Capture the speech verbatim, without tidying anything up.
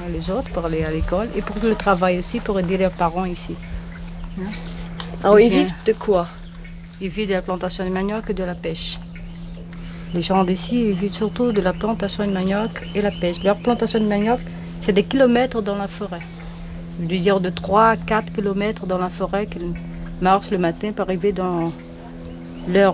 les autres pour aller à l'école et pour le travail aussi, pour aider leurs parents ici. Hein? Alors, ils Bien. vivent de quoi? Ils vivent de la plantation de manioc et de la pêche. Les gens d'ici, ils vivent surtout de la plantation de manioc et la pêche. Leur plantation de manioc, c'est des kilomètres dans la forêt. Ça veut dire de trois à quatre kilomètres dans la forêt qu'ils marchent le matin pour arriver dans leur